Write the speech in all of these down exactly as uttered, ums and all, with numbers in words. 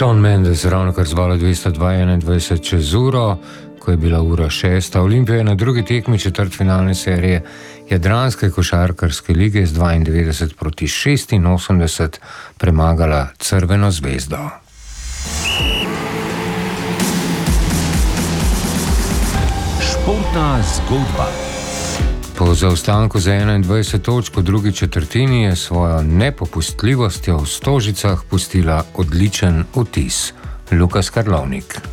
Shawn Mendes ravno kar zvala dvesto dvaindevetdeset čez uro, ko je bila ura šesta. Olimpija je na drugi tekmi četrtfinalne serije Jadranske košarkarske lige z dvaindevetdeset proti šestinosemdeset premagala Crveno zvezdo. Športna zgodba. Po zaostanku za enaindvajset točk v drugi četrtini je svojo nepopustljivostjo v Stožicah pustila odličen vtis. Lukas Karlovnik.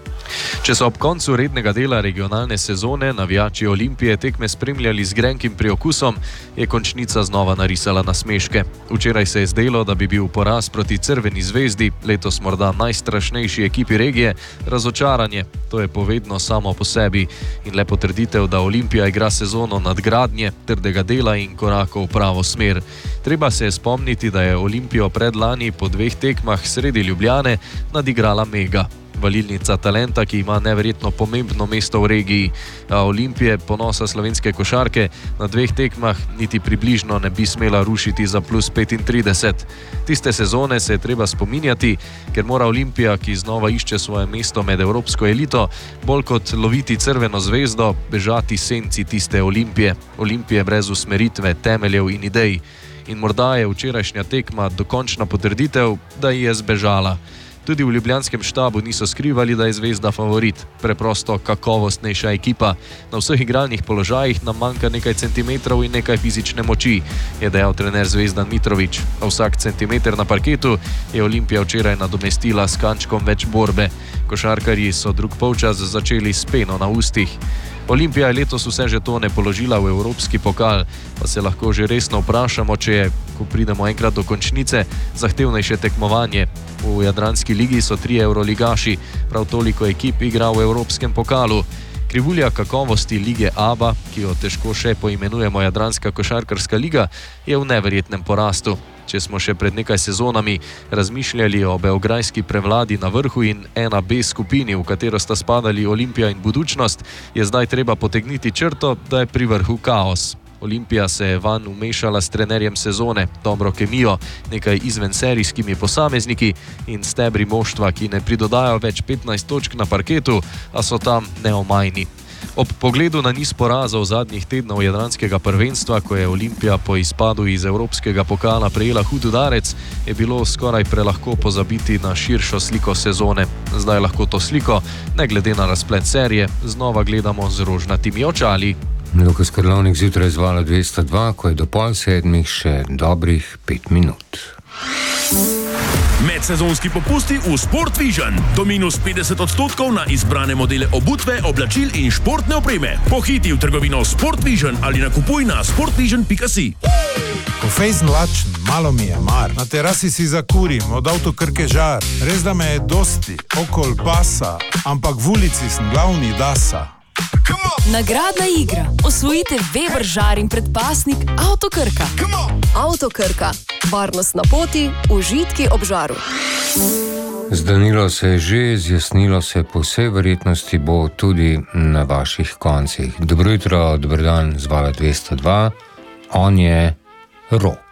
Če so ob koncu rednega dela regionalne sezone navijači Olimpije tekme spremljali z grenkim priokusom, je končnica znova narisala nasmeške. Včeraj se je zdelo, da bi bil poraz proti Crveni zvezdi, letos morda najstrašnejši ekipi regije, razočaranje. To je povedno samo po sebi in le potrditev, da Olimpija igra sezono nadgradnje, trdega dela in korakov v pravo smer. Treba se je spomniti, da je Olimpijo predlani po dveh tekmah sredi Ljubljane nadigrala Mega. Valilnica talenta, ki ima neverjetno pomembno mesto v regiji, a Olimpije, ponosa slovenske košarke, na dveh tekmah niti približno ne bi smela rušiti za plus petintrideset. Tiste sezone se je treba spominjati, ker mora Olimpija, ki znova išče svoje mesto med evropsko elito, bolj kot loviti Crveno zvezdo, bežati senci tiste Olimpije. Olimpije brez usmeritve, temeljev in idej. In morda je včerajšnja tekma dokončna potrditev, da ji je zbežala. Tudi v ljubljanskem štabu niso skrivali, da je Zvezda favorit. Preprosto kakovostnejša ekipa. Na vseh igralnih položajih nam manjka nekaj centimetrov in nekaj fizične moči, je dejal trener Zvezdan Mitrović. A vsak centimeter na parketu je Olimpija včeraj nadomestila s kančkom več borbe. Košarkarji so drug polčas začeli s peno na ustih. Olimpija je letos vse žetone položila v evropski pokal, pa se lahko že resno vprašamo, če je, ko pridemo enkrat do končnice, zahtevnejše tekmovanje. V Jadranski ligi so tri evroligaši, prav toliko ekip igra v evropskem pokalu. Krivulja kakovosti lige A B A, ki jo težko še poimenujemo Jadranska košarkarska liga, je v neverjetnem porastu. Če smo še pred nekaj sezonami razmišljali o beograjski prevladi na vrhu in ena B skupini, v katero sta spadali Olimpija in Budućnost, je zdaj treba potegniti črto, da je pri vrhu kaos. Olimpija se je van umešala s trenerjem sezone, dobro kemijo, nekaj izvenserijskimi posamezniki in stebri moštva, ki ne pridodajo več petnajst točk na parketu, a so tam neomajni. Ob pogledu na niz porazov zadnjih tednov jadranskega prvenstva, ko je Olimpija po izpadu iz evropskega pokala prejela hud udarec, je bilo skoraj prelahko pozabiti na širšo sliko sezone. Zdaj lahko to sliko, ne glede na razplet serije, znova gledamo z rožnatimi očali. Lukas Karlovnik zjutraj zvala dvesto dva, ko je do pol sedmih še dobrih pet minut. Medsezonski popusti v Sport Vision. Do minus petdeset odstotkov na izbrane modele obutve, oblačil in športne opreme. Pohiti v trgovino Sport Vision ali nakupuj na sportvision pika si. Ko fejzn lačen, malo mi je mar. Na terasi si zakurim, od avto Krke žar. Res da me je dosti, okol pasa, ampak v ulici sem glavni dasa. Nagradna igra. Osvojite Weber žar in predpasnik Avto Krka. Avto Krka. Varnost na poti, užitki ob žaru. Zdanilo se je že, zjasnilo se po vsej verjetnosti bo tudi na vaših koncih. Dobro jutro, dober dan, zvala dvesto dva. On je Rok.